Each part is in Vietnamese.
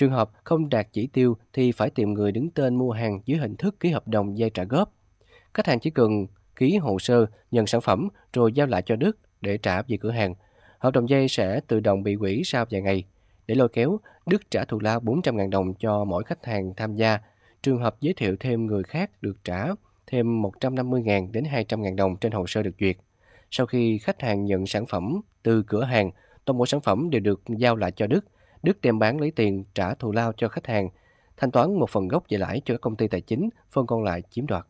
Trường hợp không đạt chỉ tiêu thì phải tìm người đứng tên mua hàng dưới hình thức ký hợp đồng vay trả góp. Khách hàng chỉ cần ký hồ sơ, nhận sản phẩm rồi giao lại cho Đức để trả về cửa hàng. Hợp đồng vay sẽ tự động bị hủy sau vài ngày. Để lôi kéo, Đức trả thù lao 400.000 đồng cho mỗi khách hàng tham gia. Trường hợp giới thiệu thêm người khác được trả thêm 150.000 đến 200.000 đồng trên hồ sơ được duyệt. Sau khi khách hàng nhận sản phẩm từ cửa hàng, toàn bộ sản phẩm đều được giao lại cho Đức. Đức đem bán lấy tiền trả thù lao cho khách hàng, thanh toán một phần gốc và lãi cho các công ty tài chính, phần còn lại chiếm đoạt.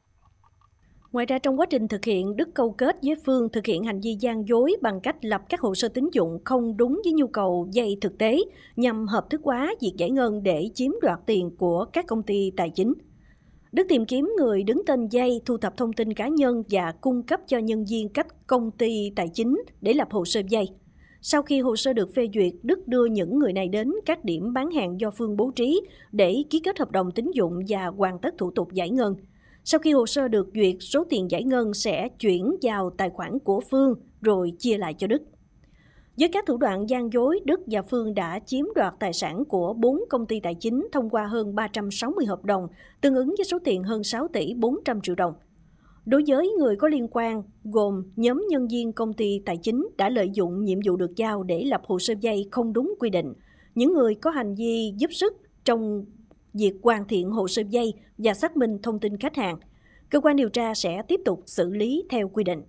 Ngoài ra, trong quá trình thực hiện, Đức câu kết với Phương thực hiện hành vi gian dối bằng cách lập các hồ sơ tín dụng không đúng với nhu cầu vay thực tế nhằm hợp thức hóa việc giải ngân để chiếm đoạt tiền của các công ty tài chính. Đức tìm kiếm người đứng tên vay, thu thập thông tin cá nhân và cung cấp cho nhân viên các công ty tài chính để lập hồ sơ vay. Sau khi hồ sơ được phê duyệt, Đức đưa những người này đến các điểm bán hàng do Phương bố trí để ký kết hợp đồng tín dụng và hoàn tất thủ tục giải ngân. Sau khi hồ sơ được duyệt, số tiền giải ngân sẽ chuyển vào tài khoản của Phương rồi chia lại cho Đức. Với các thủ đoạn gian dối, Đức và Phương đã chiếm đoạt tài sản của 4 công ty tài chính thông qua hơn 360 hợp đồng, tương ứng với số tiền hơn 6 tỷ 400 triệu đồng. Đối với người có liên quan, gồm nhóm nhân viên công ty tài chính đã lợi dụng nhiệm vụ được giao để lập hồ sơ vay không đúng quy định, những người có hành vi giúp sức trong việc hoàn thiện hồ sơ vay và xác minh thông tin khách hàng. Cơ quan điều tra sẽ tiếp tục xử lý theo quy định.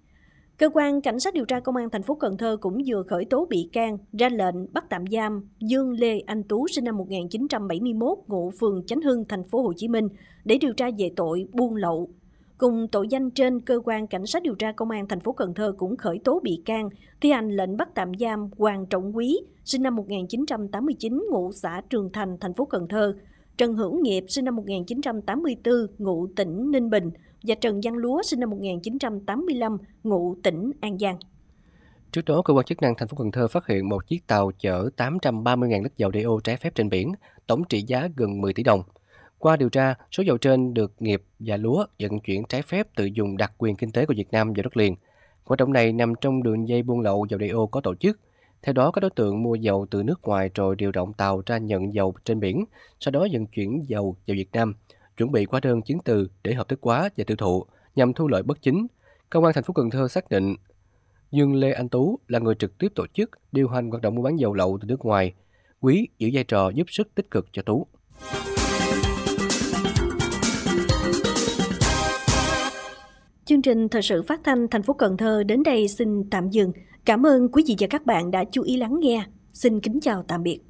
Cơ quan Cảnh sát điều tra Công an thành phố Cần Thơ cũng vừa khởi tố bị can, ra lệnh bắt tạm giam Dương Lê Anh Tú sinh năm 1971, ngụ phường Chánh Hưng, thành phố Hồ Chí Minh để điều tra về tội buôn lậu. Cùng tội danh trên, cơ quan Cảnh sát điều tra Công an thành phố Cần Thơ cũng khởi tố bị can, thi hành lệnh bắt tạm giam Hoàng Trọng Quý sinh năm 1989, ngụ xã Trường Thành, thành phố Cần Thơ, Trần Hữu Nghiệp sinh năm 1984, ngụ tỉnh Ninh Bình và Trần Văn Lúa sinh năm 1985, ngụ tỉnh An Giang. Trước đó, cơ quan chức năng thành phố Cần Thơ phát hiện một chiếc tàu chở 830.000 lít dầu đeo trái phép trên biển, tổng trị giá gần 10 tỷ đồng. Qua điều tra, số dầu trên được Nghiệp và Lúa vận chuyển trái phép từ vùng đặc quyền kinh tế của Việt Nam vào đất liền. Hoạt động này nằm trong đường dây buôn lậu dầu đeo có tổ chức. Theo đó, các đối tượng mua dầu từ nước ngoài rồi điều động tàu ra nhận dầu trên biển, sau đó vận chuyển dầu vào Việt Nam, chuẩn bị hóa đơn chứng từ để hợp thức hóa và tiêu thụ nhằm thu lợi bất chính. Công an thành phố Cần Thơ xác định Dương Lê Anh Tú là người trực tiếp tổ chức điều hành hoạt động mua bán dầu lậu từ nước ngoài. Quý giữ vai trò giúp sức tích cực cho Tú. Chương trình thời sự phát thanh thành phố Cần Thơ đến đây xin tạm dừng. Cảm ơn quý vị và các bạn đã chú ý lắng nghe. Xin kính chào tạm biệt.